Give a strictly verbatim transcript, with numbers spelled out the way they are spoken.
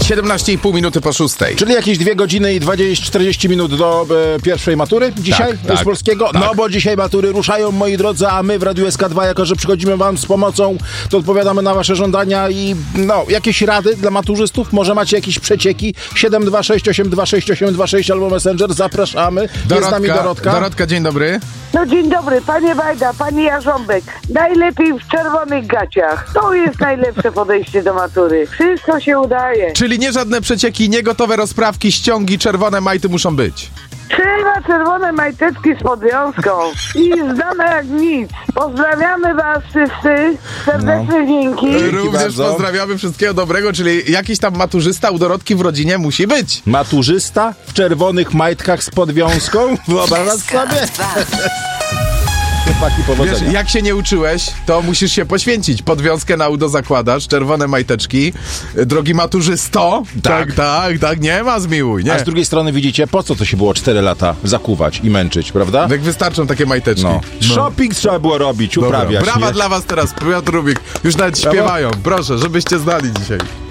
siedemnaście i pół minuty po szóstej. Czyli jakieś dwie godziny i dwadzieścia czterdzieści minut do e, pierwszej matury dzisiaj Tak, z tak, polskiego. tak. No bo dzisiaj matury ruszają, moi drodzy, a my w Radiu S K dwa, jako że przychodzimy wam z pomocą, to odpowiadamy na wasze żądania i no, jakieś rady dla maturzystów? Może macie jakieś przecieki? siedem dwa sześć osiem dwa sześć osiem dwa sześć albo Messenger, zapraszamy. Jest z nami Dorotka. Dorotka, dzień dobry. No dzień dobry, panie Wajda, panie Jarząbek. Najlepiej w czerwonych gaciach. To jest najlepsze podejście do matury. Wszystko się udaje. Czyli nie żadne przecieki, nie gotowe rozprawki, ściągi, czerwone majty muszą być. Trzeba czerwone majteczki z podwiązką i znane jak nic. Pozdrawiamy was wszyscy. Serdeczne No. dzięki. Również bardzo. pozdrawiamy, wszystkiego dobrego, czyli jakiś tam maturzysta u Dorotki w rodzinie musi być. Maturzysta w czerwonych majtkach z podwiązką? Wyobrażasz sobie? Chłopaki, Wiesz, powodzenia. jak się nie uczyłeś, to musisz się poświęcić. Podwiązkę na udo zakładasz, czerwone majteczki. Drogi maturzysto. Tak, tak, tak, nie ma zmiłuj, nie. A z drugiej strony widzicie, po co to się było cztery lata zakuwać i męczyć, prawda? Jak wystarczą takie majteczki. No. No. Shopping trzeba było robić, Dobra, uprawiać. brawa nie? dla was teraz, Piotr Rubik. Już nawet Brawo. śpiewają. Proszę, żebyście znali dzisiaj.